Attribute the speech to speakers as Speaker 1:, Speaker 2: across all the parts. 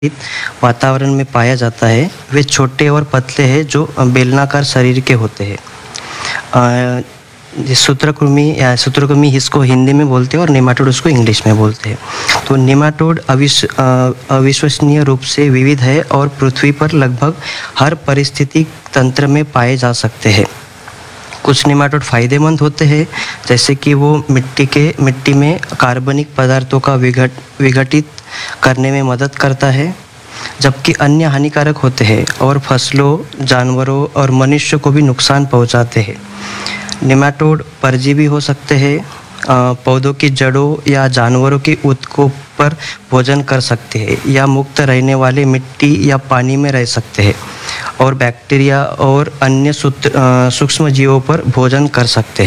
Speaker 1: वातावरण में पाया जाता है, वे छोटे और पतले हैं जो बेलनाकार शरीर के होते हैं। सूत्रकृमि या सूत्रकृमि इसको हिंदी में बोलते हैं और नेमाटोड उसको इंग्लिश में बोलते हैं। तो नेमाटोड अविश्वसनीय रूप से विविध है और पृथ्वी पर लगभग हर परिस्थिति तंत्र में पाए जा सकते हैं। कुछ नेमाटोड फायदेमंद होते हैं, जैसे कि वो मिट्टी में कार्बनिक पदार्थों का विघटित करने में मदद करता है, जबकि अन्य हानिकारक होते हैं और फसलों, जानवरों और मनुष्य को भी नुकसान पहुंचाते हैं। नेमाटोड परजीवी हो सकते हैं, पौधों की जड़ों या जानवरों के ऊतकों पर भोजन कर सकते हैं या मुक्त रहने वाले मिट्टी या पानी में रह सकते हैं और बैक्टीरिया और अन्य सूक्ष्म जीवों पर भोजन कर सकते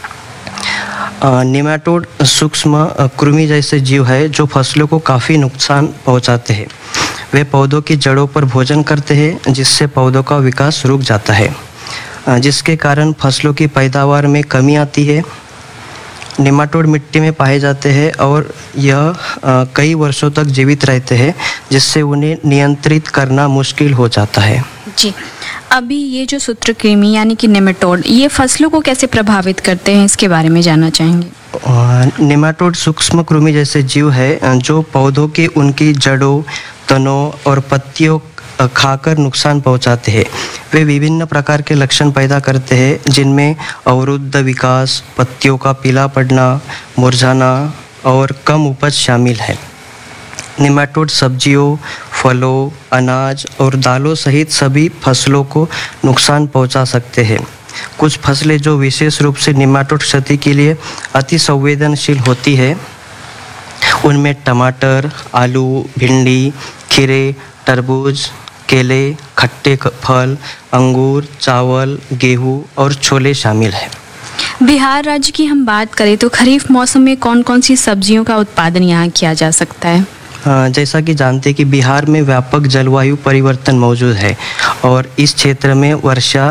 Speaker 1: हैं। नेमाटोड सूक्ष्म कृमि जैसे जीव है जो फसलों को काफ़ी नुकसान पहुंचाते हैं। वे पौधों की जड़ों पर भोजन करते हैं, जिससे पौधों का विकास रुक जाता है, जिसके कारण फसलों की पैदावार में कमी आती है। नेमाटोड मिट्टी में पाए जाते हैं और यह कई वर्षों तक जीवित रहते हैं, जिससे उन्हें नियंत्रित करना मुश्किल हो जाता है।
Speaker 2: जी, अभी ये जो सूत्रकृमि यानी कि नेमाटोड, ये फसलों को कैसे प्रभावित करते हैं, इसके बारे में जानना चाहेंगे।
Speaker 1: नेमाटोड सूक्ष्म कृमि जैसे जीव है जो पौधों के उनकी जड़ों, तनों और पत्तियों खाकर नुकसान पहुंचाते हैं। वे विभिन्न प्रकार के लक्षण पैदा करते हैं, जिनमें अवरुद्ध विकास, पत्तियों का पीला पड़ना, मुरझाना और कम उपज शामिल है। नेमाटोड सब्जियों, फलों, अनाज और दालों सहित सभी फसलों को नुकसान पहुंचा सकते हैं। कुछ फसलें जो विशेष रूप से नेमाटोड क्षति के लिए अति संवेदनशील होती है, उनमें टमाटर, आलू, भिंडी, खीरे, तरबूज, केले, खट्टे फल, अंगूर, चावल, गेहूं और छोले शामिल हैं।
Speaker 2: बिहार राज्य की हम बात करें तो खरीफ मौसम में कौन कौन सी सब्जियों का उत्पादन यहाँ किया जा सकता है?
Speaker 1: जैसा कि जानते हैं कि बिहार में व्यापक जलवायु परिवर्तन मौजूद है और इस क्षेत्र में वर्षा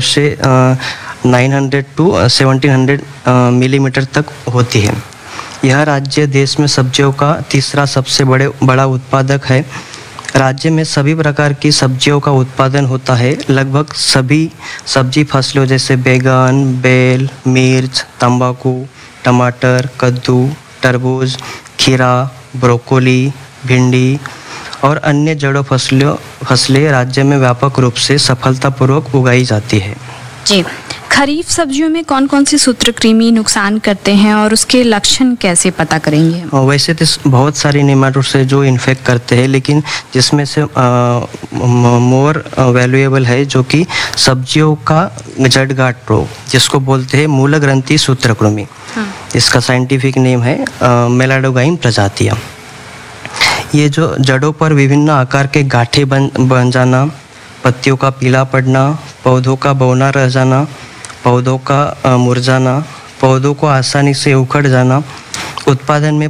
Speaker 1: 900 टू 1700 मिलीमीटर तक होती है। यह राज्य देश में सब्जियों का तीसरा सबसे बड़ा उत्पादक है। राज्य में सभी प्रकार की सब्जियों का उत्पादन होता है। लगभग सभी सब्जी फसलों जैसे बैगन, बेल, मिर्च, तंबाकू, टमाटर, कद्दू, तरबूज, खीरा, ब्रोकोली, भिंडी और अन्य जड़ों फसलें राज्य में व्यापक रूप से सफलतापूर्वक उगाई जाती है।
Speaker 2: जी, खरीफ सब्जियों में कौन कौन सी सूत्रकृमि नुकसान करते हैं और उसके लक्षण कैसे पता करेंगे?
Speaker 1: वैसे तो बहुत सारी नेमाटोड से जो इन्फेक्ट करते हैं, लेकिन जिसमें से मोर वैल्यूएबल है जो कि सब्जियों का जड़गांठ रोग, जिसको बोलते हैं मूल ग्रंथि सूत्रकृमि। इसका साइंटिफिक नेम है मेलाडोगाइन प्रजातिया। ये जो जड़ों पर विभिन्न आकार के गांठे बन जाना, पत्तियों का पीला पड़ना, पौधों का बौना रह जाना, पौधों का मुरझाना, पौधों को आसानी से उखड़ जाना, उत्पादन में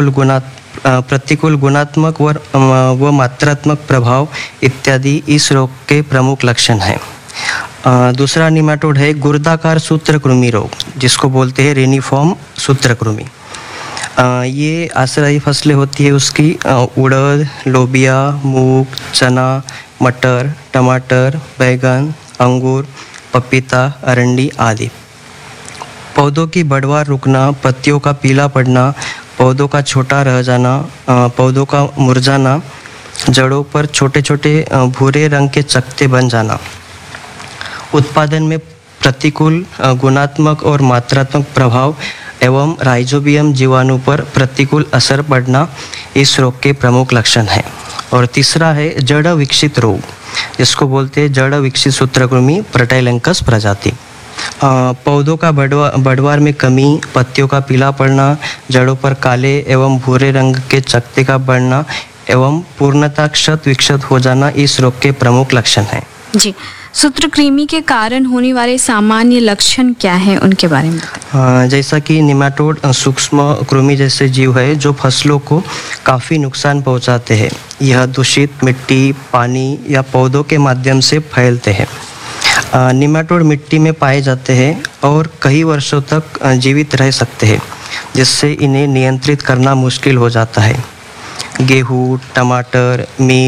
Speaker 1: प्रतिकूल गुणात्मक व मात्रात्मक प्रभाव इत्यादि इस रोग के प्रमुख लक्षण हैं। दूसरा नेमाटोड है गुर्दाकार सूत्रकृमि रोग, जिसको बोलते हैं रेनिफॉर्म सूत्रकृमि। ये आश्रयी फसलें होती है उसकी उड़द, लोबिया, मूंग, चना, मटर, टमाटर, बैगन, अंगूर, पपीता, अरंडी आदि। पौधों की बढ़वार रुकना, पत्तियों का पीला पड़ना, पौधों का छोटा रह जाना, पौधों का मुरझाना, जड़ों पर छोटे छोटे भूरे रंग के चकत्ते बन जाना, उत्पादन में प्रतिकूल गुणात्मक और मात्रात्मक प्रभाव एवं राइजोबियम जीवाणु पर प्रतिकूल असर पड़ना इस रोग के प्रमुख लक्षण हैं। और तीसरा है जड़ विकसित रोग, जिसको बोलते हैं जड़ विकसित सूत्रकृमि प्रोटाइलैंकस प्रजाति। पौधों का बढ़वार में कमी, पत्तियों का पीला पड़ना, जड़ों पर काले एवं भूरे रंग के चकत्ते का बढ़ना एवं पूर्णतः क्षत विक्षत हो जाना इस रोग के प्रमुख लक्षण हैं।
Speaker 2: जी, सूत्रकृमि के कारण होने वाले सामान्य लक्षण क्या हैं, उनके बारे में?
Speaker 1: जैसा कि नेमाटोड सूक्ष्म कृमि जैसे जीव है जो फसलों को काफ़ी नुकसान पहुंचाते हैं। यह दूषित मिट्टी, पानी या पौधों के माध्यम से फैलते हैं। नेमाटोड मिट्टी में पाए जाते हैं और कई वर्षों तक जीवित रह सकते हैं, जिससे इन्हें नियंत्रित करना मुश्किल हो जाता है। गेहूँ, टमाटर, मिर्च,